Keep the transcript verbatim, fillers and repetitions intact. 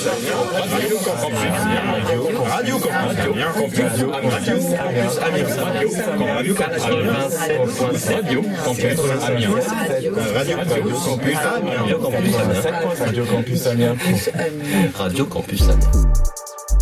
Radio Campus Amiens. Radio Campus Amiens. Radio Campus Amiens. Radio Campus Amiens. Radio Campus Amiens. Radio Campus Amiens. Radio Campus Amiens.